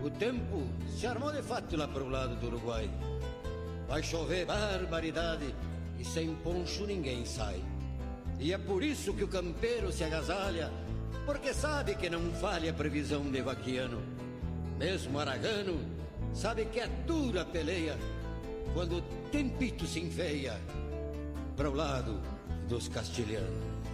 O tempo se armou de fato lá pro lado do Uruguai. Vai chover barbaridade e sem poncho ninguém sai. E é por isso que o campeiro se agasalha, porque sabe que não falha a previsão de vaquiano. Mesmo Aragano sabe que é dura a peleia quando o tempito se enfeia para o lado dos castilhanos.